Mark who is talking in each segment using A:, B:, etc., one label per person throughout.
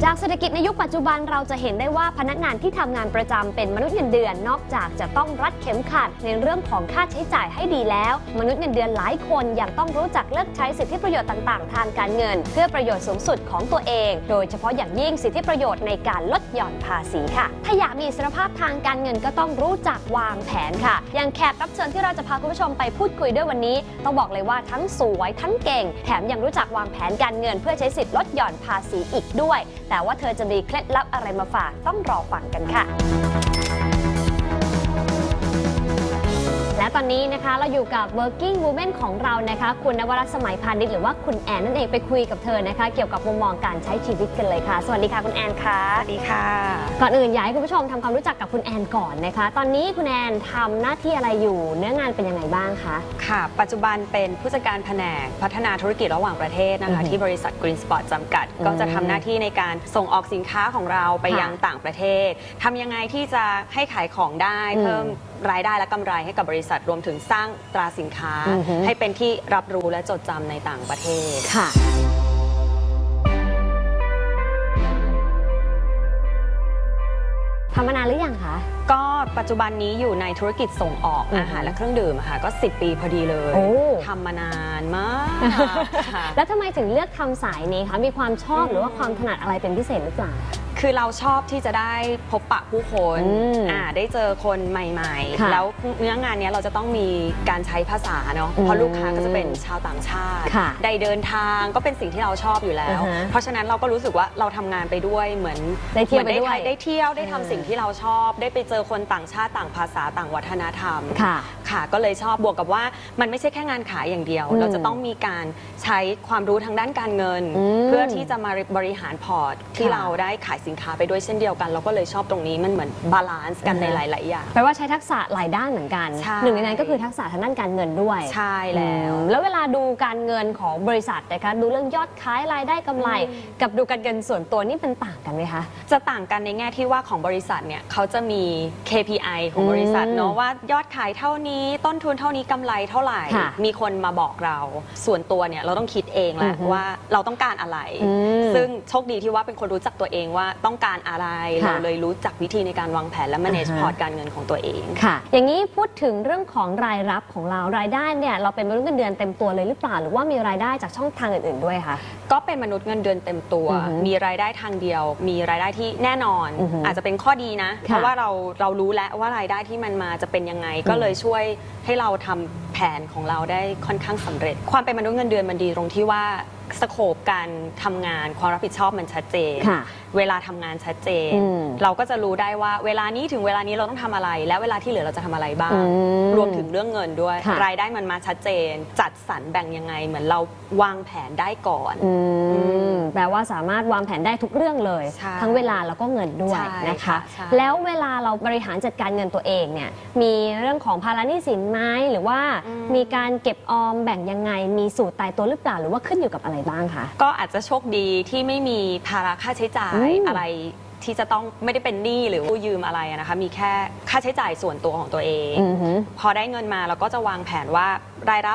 A: จากเศรษฐกิจในยุคปัจจุบันเราจะเห็นได้ว่าพนักงานที่ทำงานประจำเป็นมนุษย์เงินเดือนนอกจากจะต้องรัดเข็มขัดในเรื่องของค่าใช้จ่ายให้ดีแล้วมนุษย์เงินเดือนหลายคนยังต้องรู้จักเลือกใช้สิทธิประโยชน์ต่างๆทางการเงินเพื่อประโยชน์สูงสุดของตัวเองโดยเฉพาะอย่างยิ่งสิทธิประโยชน์ในการลดหย่อนภาษีค่ะถ้าอยากมีอิสรภาพทางการเงินก็ต้องรู้จักวางแผนค่ะอย่างแขกรับเชิญที่เราจะพาคุณผู้ชมไปพูดคุยด้วยวันนี้ต้องบอกเลยว่าทั้งสวยทั้งเก่งแถมยังรู้จักวางแผนการเงินเพื่อใช้สิทธิ์ลดหย่อนภาษีอีกด้วยแต่ว่าเธอจะมีเคล็ดลับอะไรมาฝากต้องรอฟังกันค่ะและตอนนี้นะคะเราอยู่กับ working woman ของเรานะคะคุณนวรัตน์สมัยพานิชหรือว่าคุณแอนนั่นเองไปคุยกับเธอนะคะเกี่ยวกับมุมมองการใช้ชีวิตกันเลยค่ะสวัสดีค่ะคุณแอนค่ะ
B: สวัสดีค่ะ
A: ก่อนอื่นอยากให้คุณผู้ชมทำความรู้จักกับคุณแอนก่อนนะคะตอนนี้คุณแอนทำหน้าที่อะไรอยู่เนื้องานเป็นยังไงบ้างคะ
B: ค่ะปัจจุบันเป็นผู้จัดการแผนกพัฒนาธุรกิจระหว่างประเทศนะคะที่บริษัท Green Sport จำกัดก็จะทำหน้าที่ในการส่งออกสินค้าของเราไปยังต่างประเทศทำยังไงที่จะให้ขายของได้เพิ่มรายได้และกำไรให้กับบริษัทรวมถึงสร้างตราสินค้าให้เป็นที่รับรู้และจดจำในต่างประเทศ
A: ค่ะทำมานานหรือยังคะ
B: ก็ปัจจุบันนี้อยู่ในธุรกิจส่งออกอาหารและเครื่องดื่มค่ะก็10 ปีพอดีเลยทำมานานมาก
A: แล้วทำไมถึงเลือกทำสายนี้คะมีความชอบหรือว่าความถนัดอะไรเป็นพิเศษหรือเปล่า
B: คือเราชอบที่จะได้พบปะผู้คนได้เจอคนใหม่ๆแล้วเนื้องานนี้เราจะต้องมีการใช้ภาษาเนาะเพราะลูกค้าก็จะเป็นชาวต่างชาติได้เดินทางก็เป็นสิ่งที่เราชอบอยู่แล้วเพราะฉะนั้นเราก็รู้สึกว่าเราทำงานไปด้วยเหมือน
A: ได้เที่ยว
B: ได้ทำสิ่งที่เราชอบได้ไปเจอคนต่างชาติต่างภาษาต่างวัฒนธรรมค่ะก็เลยชอบบวกกับว่ามันไม่ใช่แค่งานขายอย่างเดียวเราจะต้องมีการใช้ความรู้ทางด้านการเงินเพื่อที่จะมาบริหารพอร์ตที่เราได้ขายสินค้าไปด้วยเช่นเดียวกันเราก็เลยชอบตรงนี้มันเหมือนบาลานซ์กันในหลายๆอย่าง
A: แปลว่าใช้ทักษะหลายด้านเหมือนกันหนึ่งในนั้นก็คือทักษะทางด้านการเงินด้วย
B: ใช่แล้ว
A: เวลาดูการเงินของบริษัทนะคะดูเรื่องยอดขายรายได้กำไรกับดูการเงินส่วนตัวนี่เป็นต่างกันไหมคะ
B: จะต่างกันในแง่ที่ว่าของบริษัทเนี่ยเขาจะมี KPI ของบริษัทเนาะว่ายอดขายเท่านี้ต้นทุนเท่านี้กำไรเท่าไหร่มีคนมาบอกเราส่วนตัวเนี่ยเราต้องคิดเองแหละว่าเราต้องการอะไรซึ่งโชคดีที่ว่าเป็นคนรู้จักตัวเองว่าต้องการอะไรเราเลยรู้จักวิธีในการวางแผนและ manage พอร์ตการเงินของตัวเอง
A: ค่ะอย่างนี้พูดถึงเรื่องของรายรับของเรารายได้เนี่ยเราเป็นมนุษย์เงินเดือนเต็มตัวเลยหรือเปล่าหรือว่ามีรายได้จากช่องทางอื่นๆด้วยคะ
B: ก็เป็นมนุษย์เงินเดือนเต็มตัวมีรายได้ทางเดียวมีรายได้ที่แน่นอนอาจจะเป็นข้อดีนะเพราะว่าเรารู้แล้วว่ารายได้ที่มันมาจะเป็นยังไงก็เลยช่วยให้เราทำแผนของเราได้ค่อนข้างสำเร็จความเป็นมนุษย์เงินเดือนมันดีตรงที่ว่าสโคปการทำงานความรับผิดชอบมันชัดเจนเวลาทำงานชัดเจนเราก็จะรู้ได้ว่าเวลานี้ถึงเวลานี้เราต้องทำอะไรและเวลาที่เหลือเราจะทำอะไรบ้างรวมถึงเรื่องเงินด้วยรายได้มันมาชัดเจนจัดสรรแบ่งยังไงเหมือนเราวางแผนได้ก่อน
A: แปลว่าสามารถวางแผนได้ทุกเรื่องเลยทั้งเวลาแล้วก็เงินด้วยนะคะแล้วเวลาเราบริหารจัดการเงินตัวเองเนี่ยมีเรื่องของภาระหนี้สินไหมหรือว่ามีการเก็บออมแบ่งยังไงมีสูตรตายตัวหรือเปล่าหรือว่าขึ้นอยู่กับอะไรบ้างคะ
B: ก็อาจจะโชคดีที่ไม่มีภาระค่าใช้จ่ายอะไรที่จะต้องไม่ได้เป็นหนี้หรือกู้ยืมอะไรนะคะมีแค่ค่าใช้จ่ายส่วนตัวของตัวเองพอได้เงินมาเราก็จะวางแผนว่ารายรับ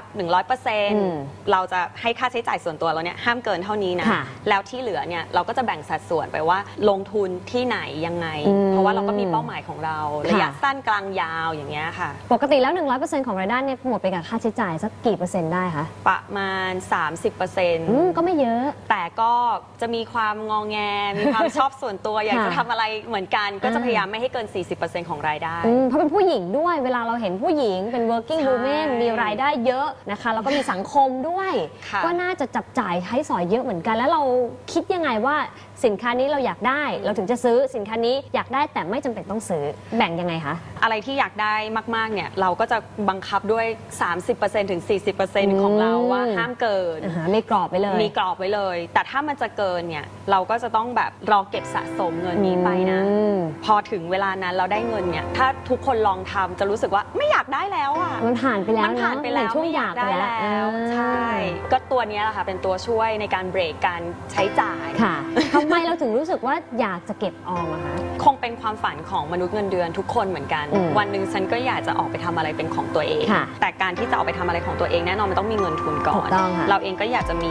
B: 100% เราจะให้ค่าใช้จ่ายส่วนตัวเราเนี่ยห้ามเกินเท่านี้นะแล้วที่เหลือเนี่ยเราก็จะแบ่งสัดส่วนไปว่าลงทุนที่ไหนยังไงเพราะว่าเราก็มีเป้าหมายของเราระยะสั้นกลางยาวอย่างเงี้ยค่ะ
A: ปกติแล้ว 100% ของรายได้เนี่ยหมดไปกับค่าใช้จ่ายสักกี่เปอร์เซ็นต์ได้คะ
B: ประมาณ 30%
A: ก็ไม่เยอะ
B: แต่ก็จะมีความงอแงมีความชอบส่วนตัวอยากจะทำอะไรเหมือนกันก็จะพยายามไม่ให้เกิน 40% ของรายได้
A: เพราะเป็นผู้หญิงด้วยเวลาเราเห็นผู้หญิงเป็น working woman มีรายได้เยอะนะคะแล้วก็มีสังคมด้วยก็น่าจะจับจ่ายใช้สอยเยอะเหมือนกันแล้วเราคิดยังไงว่าสินค้านี้เราอยากได้เราถึงจะซื้อสินค้านี้อยากได้แต่ไม่จำเป็นต้องซื้อแบ่งยังไงคะ
B: อะไรที่อยากได้มากๆเนี่ยเราก็จะบังคับด้วย 30% ถึง 40% ของเราว่าห้ามเกิน
A: มีกรอบไว้
B: เลยแต่ถ้ามันจะเกินเนี่ยเราก็จะต้องแบบรอเก็บสะสมเงินนี้ไปนะพอถึงเวลานั้นเราได้เงินเนี่ยถ้าทุกคนลองทำจะรู้สึกว่าไม่อยากได้แล้วอ่ะ
A: มันผ่านไปแล้ว
B: ช่วงอยากได้แล้วใช่ก็ตัวนี้แหละค่ะเป็นตัวช่วยในการเบรกการใช้จ่าย
A: ค่ะทำไมเราถึงรู้สึกว่าอยากจะเก็บออมอะคะ
B: คงเป็นความฝันของมนุษย์เงินเดือนทุกคนเหมือนกันวันหนึ่งฉันก็อยากจะออกไปทำอะไรเป็นของตัวเองแต่การที่จะออกไปทำอะไรของตัวเองแน่นอนมันต้องมีเงินทุนก่อนเราเองก็อยากจะมี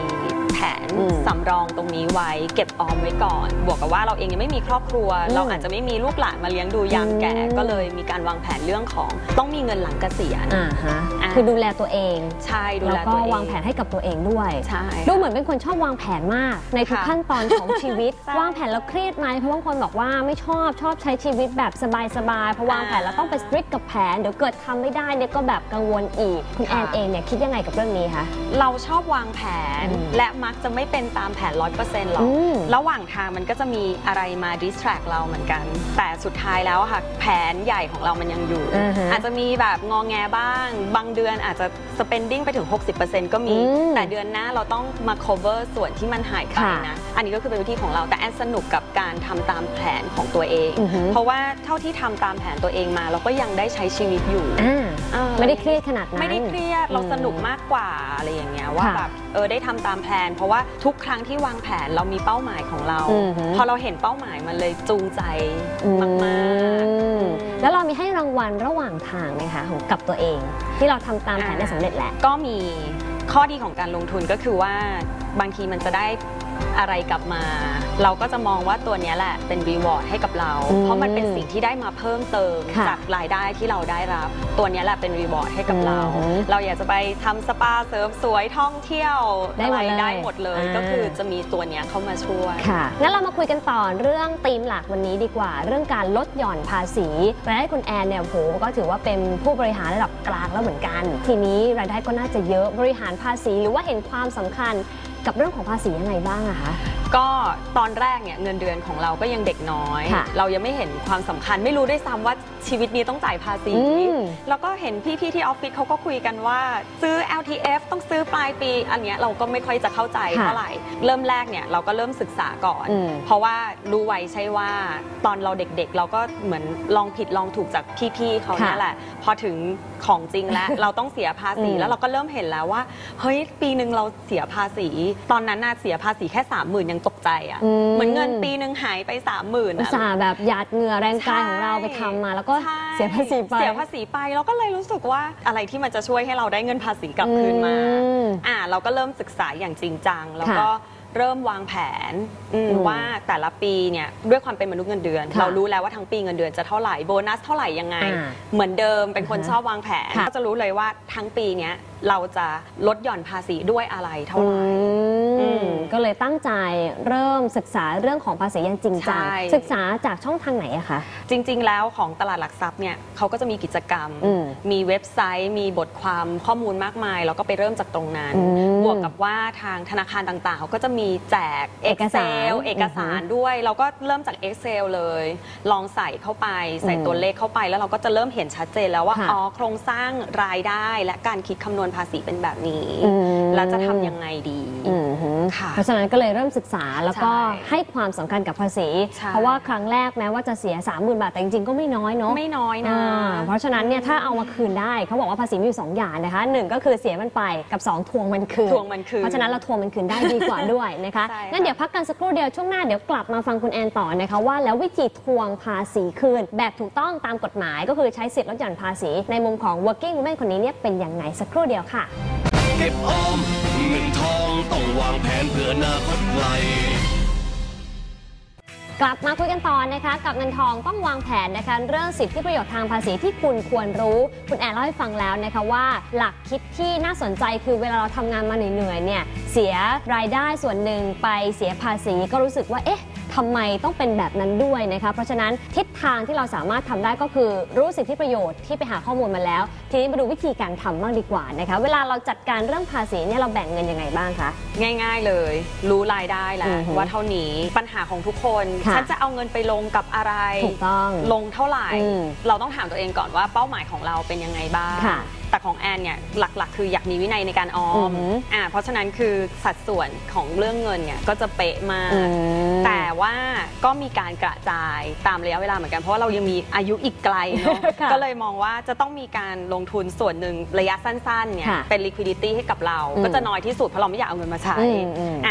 B: แผนสำรองตรงนี้ไว้เก็บออมไว้ก่อนบวกกับว่าเราเองยังไม่มีครอบครัวเราอาจจะไม่มีลูกหลานมาเลี้ยงดูยามแก่ก็เลยมีการวางแผนเรื่องของต้องมีเงินหลังเกษียณ
A: คือดูแลตัวเอง
B: ใช่ดูแล
A: ตัวเองแล้วก็วางแผนให้กับตัวเองด้วย
B: ใช่
A: ดูเหมือนเป็นคนชอบวางแผนมากในทุกขั้นตอนของชีวิตวางแผนแล้วเครียดไหมเพราะบางคนบอกว่าไม่ชอบใช้ชีวิตแบบสบายๆเพราะวางแผนแล้วต้องไปสตริกกับแผนเดี๋ยวเกิดทำไม่ได้เนี่ยก็แบบกังวลอีกคุณแอนเองเนี่ยคิดยังไงกับเรื่องนี้คะ
B: เราชอบวางแผนและมักจะไม่เป็นตามแผน 100% หรอกระหว่างทางมันก็จะมีอะไรมา distract เราเหมือนกันแต่สุดท้ายแล้วค่ะแผนใหญ่ของเรามันยังอยู่ อาจจะมีแบบงอแงบ้างบางเดือนอาจจะ spending ไปถึง 60% ก็มีแต่เดือนหน้าเราต้องมา cover ส่วนที่มันหายไปนะอันนี้ก็คือเป็นวิธีของเราแต่แอนสนุกกับการทำตามแผนของตัวเองเพราะว่าเท่าที่ทำตามแผนตัวเองมาเราก็ยังได้ใช้ชีวิตอยู่
A: ไม่ได้เครียดขนาดนั้น
B: ไม่ได้เครียดเราสนุกมากกว่าอะไรอย่างเงี้ยว่าแบบได้ทำตามแผนเพราะว่าทุกครั้งที่วางแผนเรามีเป้าหมายของเราพอเราเห็นเป้าหมายมันเลยจูงใจมาก
A: ๆแล้วเรามีให้รางวัลระหว่างทางไหมคะของกับตัวเองที่เราทำตามแผนได้สำเร็จแหละ
B: ก็มีข้อดีของการลงทุนก็คือว่าบางทีมันจะได้อะไรกลับมาเราก็จะมองว่าตัวนี้แหละเป็นรีวอร์ดให้กับเราเพราะมันเป็นสิ่งที่ได้มาเพิ่มเติมจากรายได้ที่เราได้รับตัวนี้แหละเป็นรีวอร์ดให้กับเราเราอยากจะไปทำสปาเสริมสวยท่องเที่ยวอะไรได้หมดเลยก็คือจะมีตัวนี้เข้ามาช่วย
A: ค่ะงั้นเรามาคุยกันต่อเรื่องธีมหลักวันนี้ดีกว่าเรื่องการลดหย่อนภาษีรายได้คุณแอนเนี่ยโหก็ถือว่าเป็นผู้บริหารระดับกลางแล้วเหมือนกันทีนี้รายได้ก็น่าจะเยอะบริหารภาษีหรือว่าเห็นความสำคัญกับเรื่องของภาษียังไงบ้างอะคะ
B: ก็ตอนแรกเนี่ยเงินเดือนของเราก็ยังเด็กน้อยเรายังไม่เห็นความสำคัญไม่รู้ด้วยซ้ำว่าชีวิตนี้ต้องจ่ายภาษีแล้วก็เห็นพี่ๆที่ออฟฟิศเขาก็คุยกันว่าซื้อ LTF ต้องซื้อปลายปีอันเนี้ยเราก็ไม่ค่อยจะเข้าใจเท่าไหร่เริ่มแรกเนี่ยเราก็เริ่มศึกษาก่อนเพราะว่ารู้ไว้ใช่ว่าตอนเราเด็กๆเราก็เหมือนลองผิดลองถูกจากพี่ๆเขาเนี่ยแหละพอถึงของจริงแล้วเราต้องเสียภาษีแล้วเราก็เริ่มเห็นแล้วว่าเฮ้ยปีนึงเราเสียภาษีตอนนั้นน่ะเสียภาษีแค่ 30,000 ยังตกใจอ่ะเหมือนเงินปีนึงหายไป 30,000
A: อุตส่าห์แบบหยาดเหงื่อแรงกายของเราไปทำมาแล้วก็เสียภาษีไป
B: เราก็เลยรู้สึกว่าอะไรที่มันจะช่วยให้เราได้เงินภาษีกลับคืนมาเราก็เริ่มศึกษาอย่างจริงจังแล้วก็เริ่มวางแผนว่าแต่ละปีเนี่ยด้วยความเป็นมนุษย์เงินเดือนเรารู้แล้วว่าทั้งปีเงินเดือนจะเท่าไหร่โบนัสเท่าไหร่ยังไงเหมือนเดิมเป็นคนชอบวางแผนก็จะรู้เลยว่าทั้งปีเนี้ยเราจะลดหย่อนภาษีด้วยอะไรเท่าไหร่
A: ก็เลยตั้งใจเริ่มศึกษาเรื่องของภาษีอย่างจริงจังศึกษาจากช่องทางไหนอะคะ
B: จริงๆแล้วของตลาดหลักทรัพย์เนี่ยเขาก็จะมีกิจกรรมมีเว็บไซต์มีบทความข้อมูลมากมายแล้วก็ไปเริ่มจากตรงนั้นบวกกับว่าทางธนาคารต่างๆเขาก็จะมีแจกเอกสารด้วยเราก็เริ่มจาก Excel เลยลองใส่เข้าไปใส่ตัวเลขเข้าไปแล้วเราก็จะเริ่มเห็นชัดเจนแล้วว่าอ๋อโครงสร้างรายได้และการคิดคำนวณภาษีเป็นแบบนี้แล้วจะทำยังไงดี
A: เพราะฉะนั้นก็เลยเริ่มศึกษาแล้วก็ให้ความสำคัญกับภาษีเพราะว่าครั้งแรกแม้ว่าจะเสีย 30,000 บาทแต่จริงๆก็ไม่น้อยเนาะ
B: ไม่น้อยนะ
A: เพราะฉะนั้นเนี่ยถ้าเอามาคืนได้เขาบอกว่าภาษีมีอยู่2อย่างนะคะ1ก็คือเสียมันไปกับ2ทวงมันคืนเพราะฉะนั้นเราทวงมันคืนได้ดีกว่าด้วยนะคะงั้นเดี๋ยวพักกันสักครู่เดียวช่วงหน้าเดี๋ยวกลับมาฟังคุณแอนต่อนะคะว่าแล้ววิธีทวงภาษีคืนแบบถูกต้องตามกฎหมายก็คือใช้สิทธิ์ลดหย่อนภาษีในมุมของ working woman คนนี้เนี่ยเป็นยังไงสักครู่เดียวค่ะ
C: เก็บออมเงินทองต้องวางแผนเพื่ออนาคตไกล
A: กลับมาคุยกันต่อนะคะกับเงินทองต้องวางแผนนะคะเรื่องสิทธิประโยชน์ทางภาษีที่คุณควรรู้คุณแอนเล่าให้ฟังแล้วนะคะว่าหลักคิดที่น่าสนใจคือเวลาเราทำงานมาเหนื่อยๆเนี่ยเสียรายได้ส่วนหนึ่งไปเสียภาษีก็รู้สึกว่าเอ๊ะทำไมต้องเป็นแบบนั้นด้วยนะคะเพราะฉะนั้นทิศทางที่เราสามารถทำได้ก็คือรู้สิทธิประโยชน์ที่ไปหาข้อมูลมาแล้วทีนี้มาดูวิธีการทำบ้างดีกว่านะคะเวลาเราจัดการเรื่องภาษีเนี่ยเราแบ่งเงินยังไงบ้างคะ
B: ง่ายๆเลยรู้รายได้แล้วว่าเท่านี้ปัญหาของทุกคนฉันจะเอาเงินไปลงกับอะไร
A: ถูกต้อง
B: ลงเท่าไหร่เราต้องถามตัวเองก่อนว่าเป้าหมายของเราเป็นยังไงบ้างแต่ของแอนเนี่ยหลักๆคืออยากมีวินัยในการออมเพราะฉะนั้นคือสัดส่วนของเรื่องเงินเนี่ยก็จะเป๊ะมากแต่ว่าก็มีการกระจายตามระยะเวลาเหมือนกันเพราะว่าเรายังมีอายุอีกไกลเนาะ ก็เลยมองว่าจะต้องมีการลงทุนส่วนหนึ่งระยะสั้นๆเนี่ยเป็น liquidity ให้กับเราก็จะน้อยที่สุดเพราะเราไม่อยากเอาเงินมาใช้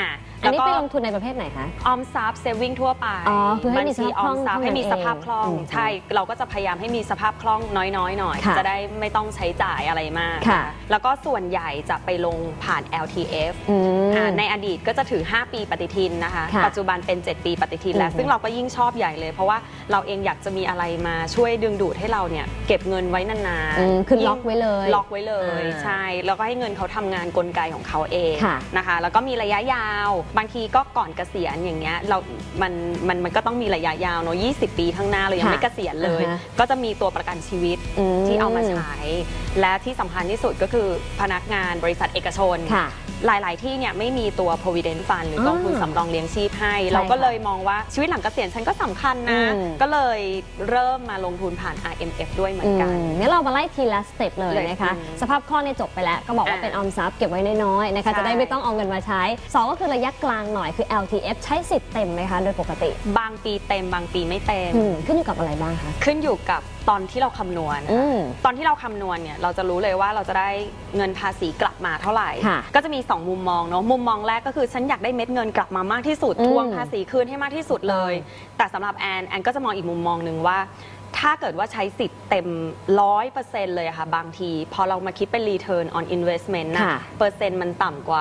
A: อันนี้ไปลงทุนในประเภทไหนคะ
B: ออมทรัพย์เซฟวิ่งทั่วไป
A: คือให้มีสภาพคล่อง
B: ให้มีสภาพคล่องใช่เราก็จะพยายามให้มีสภาพคล่องน้อยๆหน่อยจะได้ไม่ต้องใช้จ่ายอะไรมากแล้วก็ส่วนใหญ่จะไปลงผ่าน LTF ในอดีตก็จะถือ5 ปีปฏิทินนะคะปัจจุบันเป็น7 ปีปฏิทินแล้วซึ่งเราก็ยิ่งชอบใหญ่เลยเพราะว่าเราเองอยากจะมีอะไรมาช่วยดึงดูดให้เราเนี่ยเก็บเงินไว้นาน
A: ๆคือล็อกไว้
B: เลยใช่แล้วก็ให้เงินเขาทำงานกลไกของเขาเองนะคะแล้วก็มีระยะยาวบางทีก็ก่อนเกษียณอย่างเงี้ยมันก็ต้องมีระยะยาวเนาะ20 ปีข้างหน้าเรายังไม่เกษียณเลยก็จะมีตัวประกันชีวิตที่เอามาใช้และที่สำคัญที่สุดก็คือพนักงานบริษัทเอกชนหลายๆที่เนี่ยไม่มีตัว provident fund หรือกองทุนสำรองเลี้ยงชีพให้เราก็เลยมองว่าชีวิตหลังเกษียณฉันก็สำคัญนะก็เลยเริ่มมาลงทุนผ่าน IMF ด้วยเหมือนกัน
A: งั้นเรามาไล่ทีละสเต็ปเลยนะคะสภาพคล่องเนี่ยจบไปแล้วก็บอกว่าเป็นออมทรัพย์เก็บไว้น้อยๆนะคะจะได้ไม่ต้องเอาเงินมาใช้2ก็คือระยะกลางหน่อยคือ LTF ใช้สิทธิ์เต็มไหมคะโดยปกติ
B: บางปีเต็มบางปีไม่เต็ม
A: ขึ้นอยู่กับอะไรบ้างคะ
B: ขึ้นอยู่กับตอนที่เราคำนวณตอนที่เราคำนวณเนี่ยเราจะรู้เลยว่าเราจะได้เงินภาษีกลับมาเท่าไหร่ก็จะมี2มุมมองเนาะมุมมองแรกก็คือฉันอยากได้เม็ดเงินกลับมามากที่สุดทวงภาษีคืนให้มากที่สุดเลยแต่สำหรับแอนก็จะมองอีกมุมมองหนึ่งว่าถ้าเกิดว่าใช้สิทธิ์เต็ม 100% เลยค่ะบางทีพอเรามาคิดเป็น return on investment นะเปอร์เซ็นต์มันต่ำกว่า